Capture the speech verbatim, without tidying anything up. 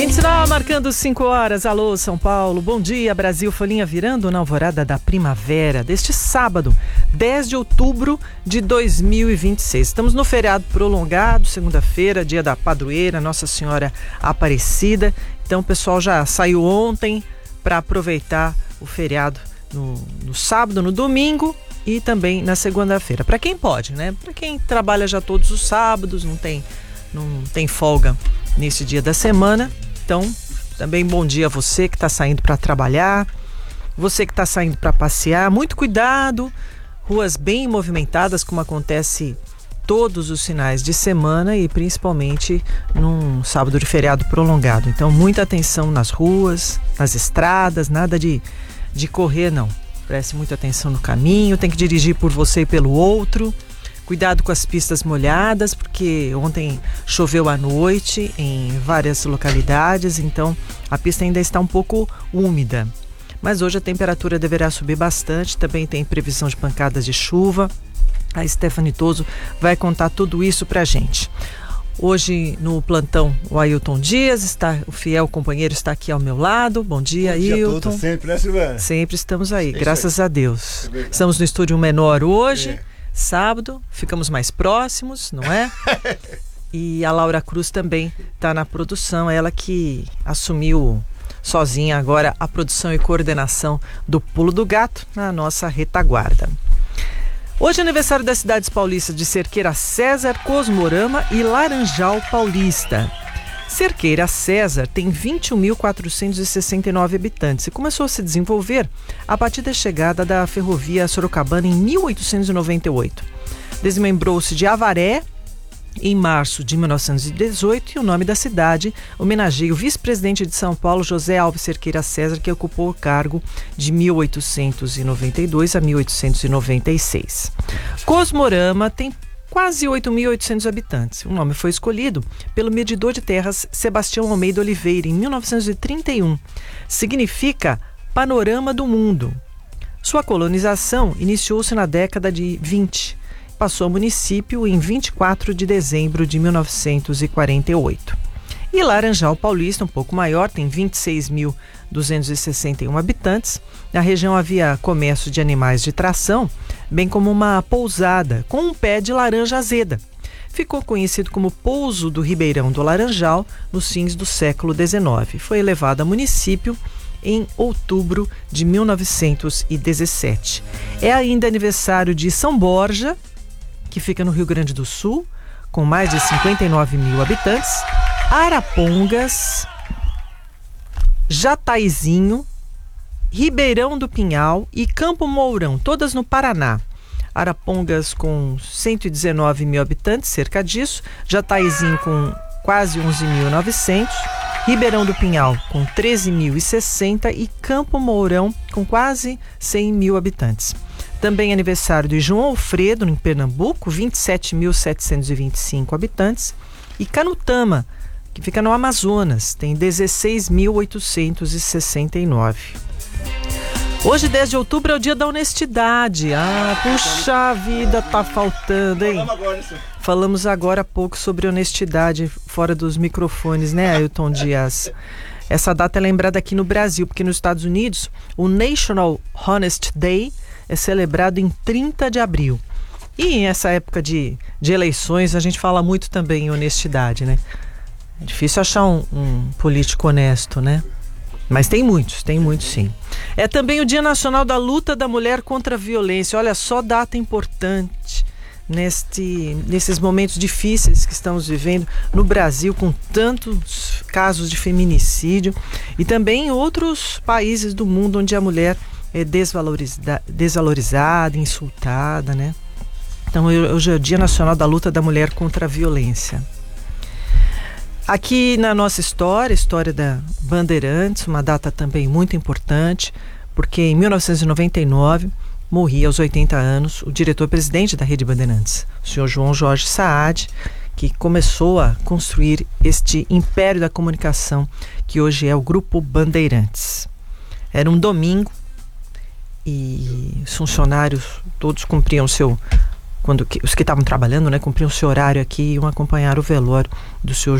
Quinto sinal marcando cinco horas. Alô, São Paulo. Bom dia, Brasil. Folhinha virando na alvorada da primavera deste sábado, dez de outubro de dois mil e vinte e seis. Estamos no feriado prolongado, segunda-feira, dia da padroeira, Nossa Senhora Aparecida. Então o pessoal já saiu ontem para aproveitar o feriado no, no sábado, no domingo e também na segunda-feira. Para quem pode, né? Para quem trabalha já todos os sábados, não tem, não tem folga nesse dia da semana. Então, também bom dia a você que está saindo para trabalhar, você que está saindo para passear. Muito cuidado, ruas bem movimentadas, como acontece todos os finais de semana e principalmente num sábado de feriado prolongado. Então, muita atenção nas ruas, nas estradas, nada de, de correr, não. Preste muita atenção no caminho, tem que dirigir por você e pelo outro. Cuidado com as pistas molhadas, porque ontem choveu à noite em várias localidades, então a pista ainda está um pouco úmida. Mas hoje a temperatura deverá subir bastante, também tem previsão de pancadas de chuva. A Stephanie Toso vai contar tudo isso pra gente. Hoje no plantão o Ailton Dias, está, o fiel companheiro está aqui ao meu lado. Bom dia, Ailton. Bom dia a todos, sempre, né, Silvana? Sempre estamos aí, é graças aí. a Deus. É Estamos no estúdio menor hoje. É. Sábado, ficamos mais próximos, não é? E a Laura Cruz também está na produção, ela que assumiu sozinha agora a produção e coordenação do Pulo do Gato na nossa retaguarda. Hoje é aniversário das cidades paulistas de Cerqueira César, Cosmorama e Laranjal Paulista. Cerqueira César tem vinte e um mil quatrocentos e sessenta e nove habitantes e começou a se desenvolver a partir da chegada da ferrovia Sorocabana em mil oitocentos e noventa e oito. Desmembrou-se de Avaré em março de mil novecentos e dezoito e o nome da cidade homenageia o vice-presidente de São Paulo, José Alves Cerqueira César, que ocupou o cargo de mil oitocentos e noventa e dois a mil oitocentos e noventa e seis. Cosmorama tem quase oito mil e oitocentos habitantes. O nome foi escolhido pelo medidor de terras Sebastião Almeida Oliveira em mil novecentos e trinta e um. Significa panorama do mundo. Sua colonização iniciou-se na década de vinte. Passou ao município em vinte e quatro de dezembro de mil novecentos e quarenta e oito. E Laranjal Paulista, um pouco maior, tem vinte e seis mil duzentos e sessenta e um habitantes. Na região havia comércio de animais de tração, bem como uma pousada com um pé de laranja azeda. Ficou conhecido como Pouso do Ribeirão do Laranjal nos fins do século dezenove. Foi elevado a município em outubro de mil novecentos e dezessete. É ainda aniversário de São Borja, que fica no Rio Grande do Sul, com mais de cinquenta e nove mil habitantes. Arapongas, Jataizinho, Ribeirão do Pinhal e Campo Mourão, todas no Paraná. Arapongas com cento e dezenove mil habitantes, cerca disso. Jataizinho com quase onze mil e novecentos. Ribeirão do Pinhal com treze mil e sessenta e Campo Mourão com quase cem mil habitantes. Também aniversário de João Alfredo, em Pernambuco, vinte e sete mil setecentos e vinte e cinco habitantes. E Canutama, que fica no Amazonas, tem dezesseis mil oitocentos e sessenta e nove. Hoje, dez de outubro, é o dia da honestidade. Ah, puxa vida, tá faltando, hein? Falamos agora há pouco sobre honestidade fora dos microfones, né, Ailton Dias? Essa data é lembrada aqui no Brasil, porque nos Estados Unidos, o National Honest Day é celebrado em trinta de abril. E nessa época de, de eleições, a gente fala muito também em honestidade, né? É difícil achar um, um político honesto, né? Mas tem muitos, tem muitos sim. É também o Dia Nacional da Luta da Mulher contra a Violência. Olha só, data importante neste, nesses momentos difíceis que estamos vivendo no Brasil, com tantos casos de feminicídio e também em outros países do mundo onde a mulher é desvaloriza, desvalorizada, insultada, né? Então hoje é o Dia Nacional da Luta da Mulher contra a Violência. Aqui na nossa história, história da Bandeirantes, uma data também muito importante, porque em mil novecentos e noventa e nove morria aos oitenta anos o diretor-presidente da Rede Bandeirantes, o senhor João Jorge Saad, que começou a construir este império da comunicação que hoje é o Grupo Bandeirantes. Era um domingo e os funcionários todos cumpriam seu... Quando os que estavam trabalhando, né, cumpriam seu horário aqui e iam acompanhar o velório do senhor